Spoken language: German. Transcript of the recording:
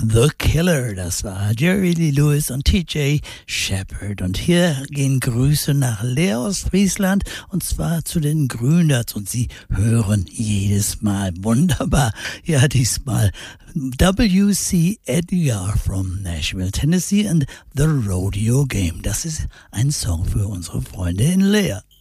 The Killer, das war Jerry Lee Lewis und TJ Shepard. Und hier gehen Grüße nach Leer aus Friesland, und zwar zu den Grünerts, und sie hören jedes Mal wunderbar. Ja, diesmal W.C. Edgar from Nashville, Tennessee and The Rodeo Game. Das ist ein Song für unsere Freunde in Leer.